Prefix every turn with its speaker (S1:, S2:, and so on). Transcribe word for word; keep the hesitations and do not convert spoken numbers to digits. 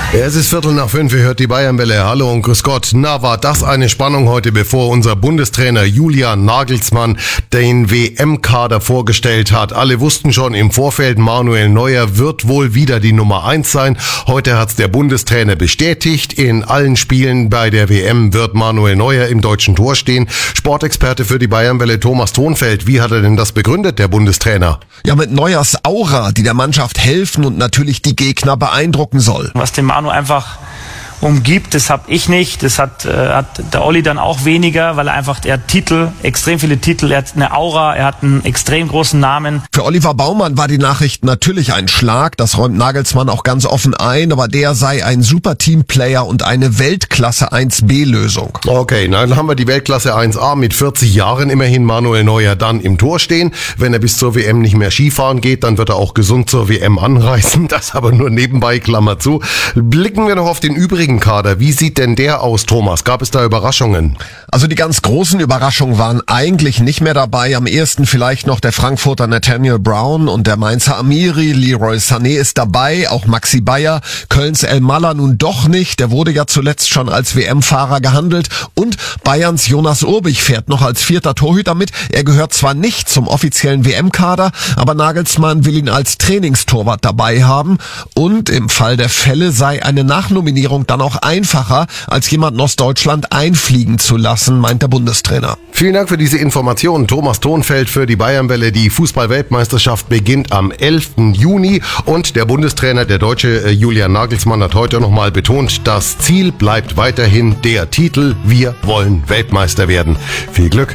S1: Es ist Viertel nach fünf, ihr hört die Bayernwelle. Hallo und grüß Gott. Na, war das eine Spannung heute, bevor unser Bundestrainer Julian Nagelsmann den W M-Kader vorgestellt hat. Alle wussten schon im Vorfeld, Manuel Neuer wird wohl wieder die Nummer eins sein. Heute hat's der Bundestrainer bestätigt. In allen Spielen bei der W M wird Manuel Neuer im deutschen Tor stehen. Sportexperte für die Bayernwelle Thomas Thonfeld. Wie hat er denn das begründet, der Bundestrainer?
S2: Ja, mit Neuers Aura, die der Mannschaft helfen und natürlich die Gegner beeindrucken soll.
S3: Was dem Manu einfach umgibt, das hab ich nicht, das hat, äh, hat der Olli dann auch weniger, weil er einfach, er hat Titel, extrem viele Titel, er hat eine Aura, er hat einen extrem großen Namen.
S2: Für Oliver Baumann war die Nachricht natürlich ein Schlag, das räumt Nagelsmann auch ganz offen ein, aber der sei ein super Teamplayer und eine Weltklasse eins B Lösung.
S1: Okay, dann haben wir die Weltklasse eins A mit vierzig Jahren immerhin Manuel Neuer dann im Tor stehen. Wenn er bis zur W M nicht mehr Skifahren geht, dann wird er auch gesund zur W M anreisen, das aber nur nebenbei, Klammer zu. Blicken wir noch auf den übrigen Kader. Wie sieht denn der aus, Thomas? Gab es da Überraschungen?
S2: Also die ganz großen Überraschungen waren eigentlich nicht mehr dabei. Am ehesten vielleicht noch der Frankfurter Nathaniel Brown und der Mainzer Amiri. Leroy Sané ist dabei, auch Maxi Bayer. Kölns El Maller nun doch nicht. Der wurde ja zuletzt schon als W M-Fahrer gehandelt. Und Bayerns Jonas Urbich fährt noch als vierter Torhüter mit. Er gehört zwar nicht zum offiziellen W M-Kader, aber Nagelsmann will ihn als Trainingstorwart dabei haben. Und im Fall der Fälle sei eine Nachnominierung dann auch einfacher, als jemanden aus Deutschland einfliegen zu lassen, meint der Bundestrainer.
S1: Vielen Dank für diese Informationen. Thomas Thonfeld für die Bayernwelle. Die Fußball-Weltmeisterschaft beginnt am elften Juni und der Bundestrainer, der Deutsche Julian Nagelsmann, hat heute nochmal betont, das Ziel bleibt weiterhin der Titel. Wir wollen Weltmeister werden. Viel Glück.